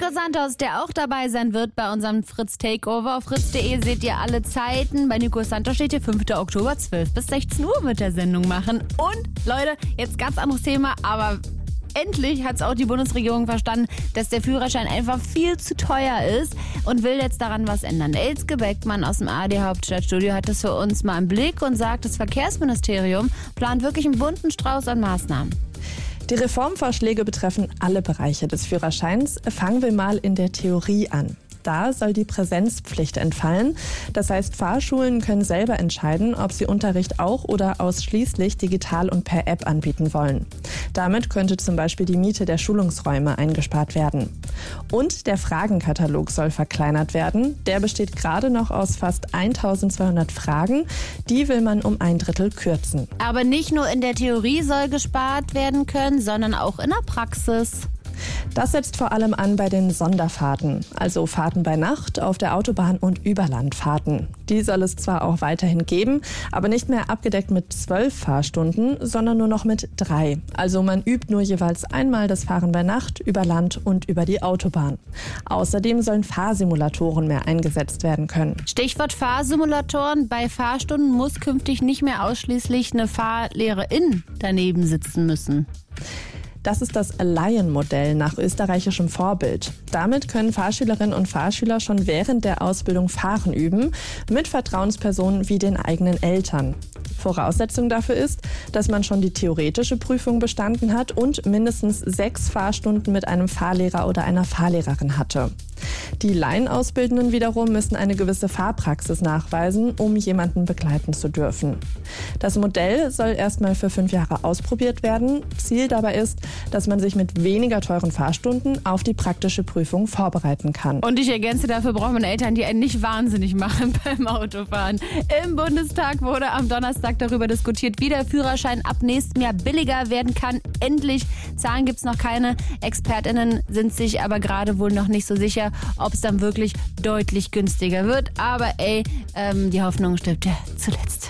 Nico Santos, der auch dabei sein wird bei unserem Fritz Takeover. Auf fritz.de seht ihr alle Zeiten. Bei Nico Santos steht hier 5. Oktober, 12 bis 16 Uhr wird der Sendung machen. Und Leute, jetzt ganz anderes Thema, aber endlich hat es auch die Bundesregierung verstanden, dass der Führerschein einfach viel zu teuer ist und will jetzt daran was ändern. Elske Beckmann aus dem ARD-Hauptstadtstudio hat das für uns mal im Blick und sagt, das Verkehrsministerium plant wirklich einen bunten Strauß an Maßnahmen. Die Reformvorschläge betreffen alle Bereiche des Führerscheins. Fangen wir mal in der Theorie an. Da soll die Präsenzpflicht entfallen. Das heißt, Fahrschulen können selber entscheiden, ob sie Unterricht auch oder ausschließlich digital und per App anbieten wollen. Damit könnte zum Beispiel die Miete der Schulungsräume eingespart werden. Und der Fragenkatalog soll verkleinert werden. Der besteht gerade noch aus fast 1200 Fragen. Die will man um 1/3 kürzen. Aber nicht nur in der Theorie soll gespart werden können, sondern auch in der Praxis. Das setzt vor allem an bei den Sonderfahrten, also Fahrten bei Nacht, auf der Autobahn und Überlandfahrten. Die soll es zwar auch weiterhin geben, aber nicht mehr abgedeckt mit 12 Fahrstunden, sondern nur noch mit 3. Also man übt nur jeweils einmal das Fahren bei Nacht, über Land und über die Autobahn. Außerdem sollen Fahrsimulatoren mehr eingesetzt werden können. Stichwort Fahrsimulatoren. Bei Fahrstunden muss künftig nicht mehr ausschließlich eine Fahrlehrerin daneben sitzen müssen. Das ist das Lion-Modell nach österreichischem Vorbild. Damit können Fahrschülerinnen und Fahrschüler schon während der Ausbildung Fahren üben, mit Vertrauenspersonen wie den eigenen Eltern. Voraussetzung dafür ist, dass man schon die theoretische Prüfung bestanden hat und mindestens 6 Fahrstunden mit einem Fahrlehrer oder einer Fahrlehrerin hatte. Die Laienausbildenden wiederum müssen eine gewisse Fahrpraxis nachweisen, um jemanden begleiten zu dürfen. Das Modell soll erstmal für 5 Jahre ausprobiert werden. Ziel dabei ist, dass man sich mit weniger teuren Fahrstunden auf die praktische Prüfung vorbereiten kann. Und ich ergänze, dafür braucht man Eltern, die einen nicht wahnsinnig machen beim Autofahren. Im Bundestag wurde am Donnerstag darüber diskutiert, wie der Führerschein ab nächstem Jahr billiger werden kann. Endlich. Zahlen gibt es noch keine. ExpertInnen sind sich aber gerade wohl noch nicht so sicher, ob es dann wirklich deutlich günstiger wird. Aber die Hoffnung stirbt ja zuletzt.